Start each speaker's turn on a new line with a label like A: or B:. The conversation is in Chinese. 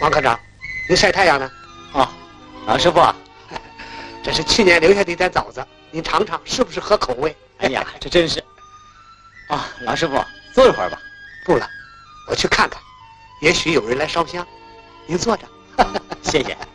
A: 王科长，你晒太阳呢？
B: 哦，老师傅，
A: 这是去年留下的一点枣子，你尝尝是不是合口味？
B: 哎呀，这真是。啊，老师傅，坐一会儿吧。
A: 不了，我去看看，也许有人来烧香。您坐着。
B: 谢谢。